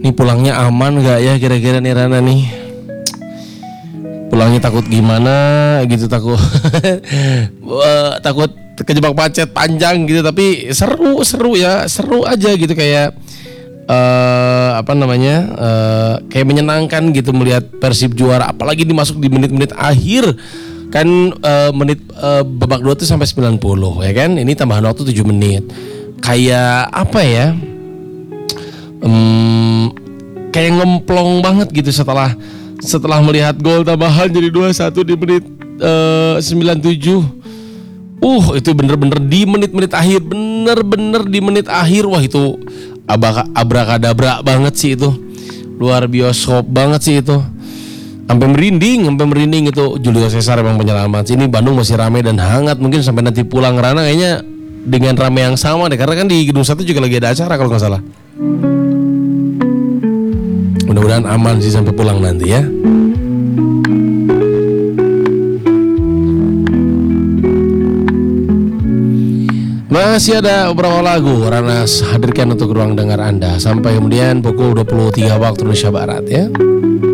Nih pulangnya aman gak ya kira-kira nih Rana nih? Pulangnya takut gimana gitu, takut takut kejebak macet panjang gitu. Tapi seru ya, seru aja gitu, kayak kayak menyenangkan gitu melihat Persib juara, apalagi dimasuk di menit-menit akhir kan. Babak 2 tuh sampai 90 ya kan, ini tambahan waktu 7 menit. Kayak apa ya, kayak ngemplong banget gitu setelah melihat gol tambahan jadi 2-1 di menit 97. Itu bener-bener di menit-menit akhir, bener-bener di menit akhir. Wah itu abrakadabra banget sih itu, luar bioskop banget sih itu, sampai merinding itu. Julio Cesar emang penyelamat. Ini Bandung masih ramai dan hangat, mungkin sampai nanti pulang Rana kayaknya dengan ramai yang sama deh, karena kan di Gedung 1 juga lagi ada acara kalau nggak salah. Mudah-mudahan aman sih sampai pulang nanti ya. Masih ada beberapa lagu Rana hadirkan untuk ruang dengar Anda sampai kemudian pukul 23 waktu Indonesia Barat ya.